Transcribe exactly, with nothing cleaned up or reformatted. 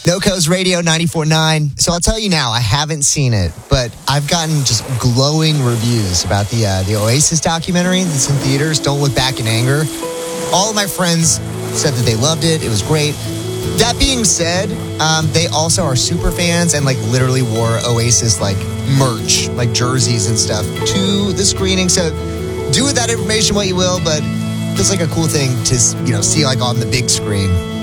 NoCo's Radio ninety-four point nine. So I'll tell you now, I haven't seen it, but I've gotten just glowing reviews about the uh, the Oasis documentary that's in theaters, Don't Look Back in Anger. All of my friends said that they loved it. It was great. That being said, um, they also are super fans and like literally wore Oasis like merch, like jerseys and stuff to the screening. So do with that information what you will, but it's like a cool thing to, you know, see like on the big screen.